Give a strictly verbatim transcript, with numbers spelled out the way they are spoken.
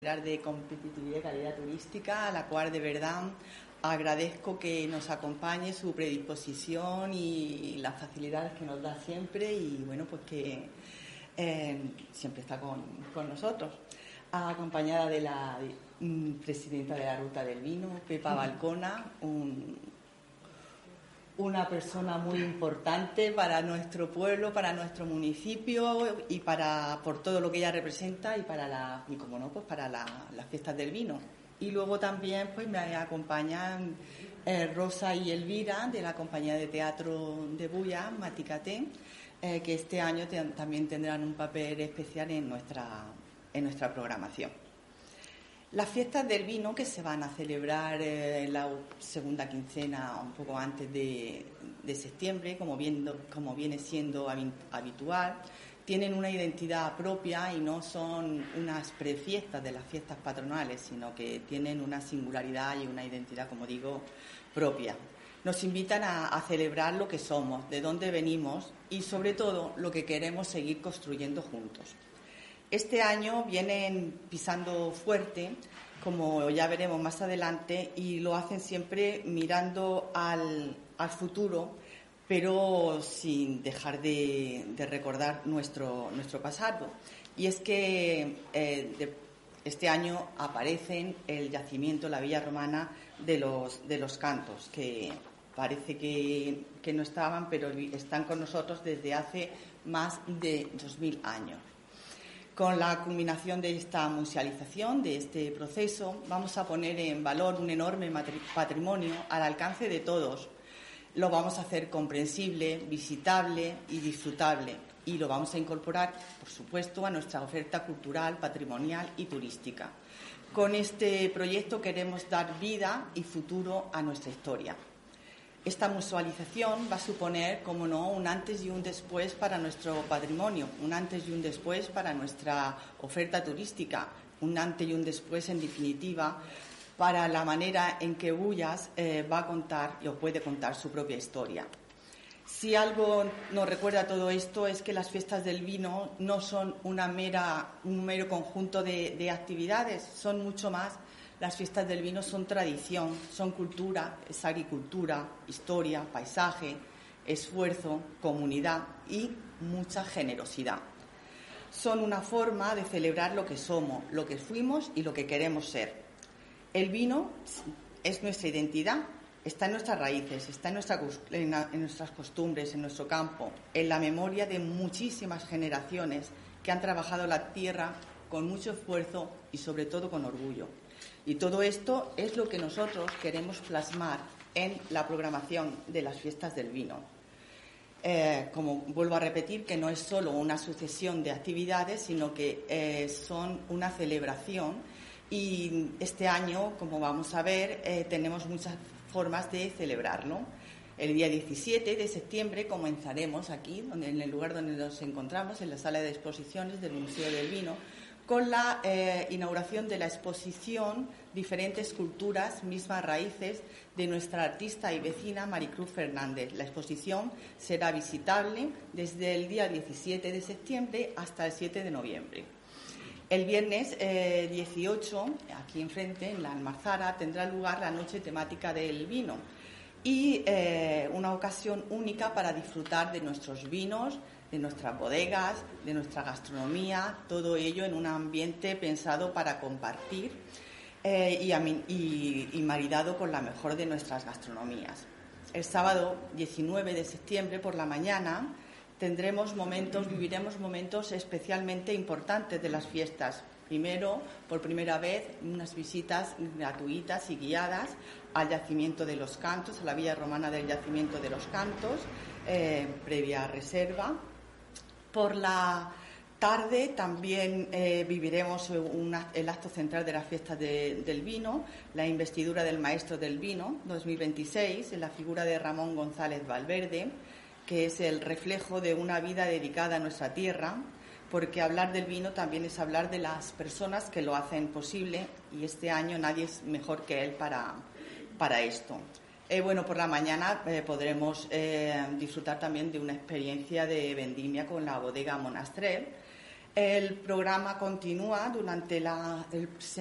de competitividad y calidad turística, a la cual de verdad agradezco que nos acompañe su predisposición y las facilidades que nos da siempre y bueno, pues que eh, siempre está con, con nosotros, acompañada de la um, presidenta de la Ruta del Vino, Pepa Balcona, un, una persona muy importante para nuestro pueblo, para nuestro municipio y para por todo lo que ella representa y para la y como no pues para la, las fiestas del vino. Y luego también pues me acompañan eh, Rosa y Elvira de la compañía de teatro de Bulla, Maticate, eh, que este año te, también tendrán un papel especial en nuestra en nuestra programación. Las fiestas del vino, que se van a celebrar eh, en la segunda quincena, un poco antes de, de septiembre, como, viendo, como viene siendo habitual, tienen una identidad propia y no son unas prefiestas de las fiestas patronales, sino que tienen una singularidad y una identidad, como digo, propia. Nos invitan a, a celebrar lo que somos, de dónde venimos y, sobre todo, lo que queremos seguir construyendo juntos. Este año vienen pisando fuerte, como ya veremos más adelante, y lo hacen siempre mirando al, al futuro, pero sin dejar de, de recordar nuestro, nuestro pasado. Y es que eh, de, este año aparecen el yacimiento, la Villa Romana de los, de los Cantos, que parece que, que no estaban, pero están con nosotros desde hace más de dos mil años. Con la culminación de esta musealización, de este proceso, vamos a poner en valor un enorme patrimonio al alcance de todos. Lo vamos a hacer comprensible, visitable y disfrutable. Y lo vamos a incorporar, por supuesto, a nuestra oferta cultural, patrimonial y turística. Con este proyecto queremos dar vida y futuro a nuestra historia. Esta musealización va a suponer, como no, un antes y un después para nuestro patrimonio, un antes y un después para nuestra oferta turística, un antes y un después, en definitiva, para la manera en que Bullas eh, va a contar o puede contar su propia historia. Si algo nos recuerda todo esto es que las fiestas del vino no son una mera, un mero conjunto de, de actividades, son mucho más. Las fiestas del vino son tradición, son cultura, es agricultura, historia, paisaje, esfuerzo, comunidad y mucha generosidad. Son una forma de celebrar lo que somos, lo que fuimos y lo que queremos ser. El vino es nuestra identidad, está en nuestras raíces, está en, nuestra, en nuestras costumbres, en nuestro campo, en la memoria de muchísimas generaciones que han trabajado la tierra con mucho esfuerzo y sobre todo con orgullo. Y todo esto es lo que nosotros queremos plasmar en la programación de las fiestas del vino. Eh, como vuelvo a repetir, que no es solo una sucesión de actividades, sino que eh, son una celebración. Y este año, como vamos a ver, eh, tenemos muchas formas de celebrarlo. El día diecisiete de septiembre comenzaremos aquí, donde, en el lugar donde nos encontramos, en la sala de exposiciones del Museo del Vino, con la eh, inauguración de la exposición Diferentes Culturas, Mismas Raíces, de nuestra artista y vecina Maricruz Fernández. La exposición será visitable desde el día diecisiete de septiembre hasta el siete de noviembre. El viernes eh, dieciocho, aquí enfrente, en la Almazara, tendrá lugar la noche temática del vino y eh, una ocasión única para disfrutar de nuestros vinos, de nuestras bodegas, de nuestra gastronomía, todo ello en un ambiente pensado para compartir eh, y, y, y maridado con la mejor de nuestras gastronomías. El sábado diecinueve de septiembre por la mañana tendremos momentos, viviremos momentos especialmente importantes de las fiestas. Primero, por primera vez, unas visitas gratuitas y guiadas al Yacimiento de los Cantos, a la Villa Romana del Yacimiento de los Cantos, eh, previa reserva. Por la tarde también eh, viviremos una, el acto central de las fiestas de, del vino, la investidura del Maestro del Vino dos mil veintiséis, en la figura de Ramón González Valverde, que es el reflejo de una vida dedicada a nuestra tierra, porque hablar del vino también es hablar de las personas que lo hacen posible y este año nadie es mejor que él para, para esto. Eh, bueno, por la mañana eh, podremos eh, disfrutar también de una experiencia de vendimia con la bodega Monastrell, El programa continúa durante la, el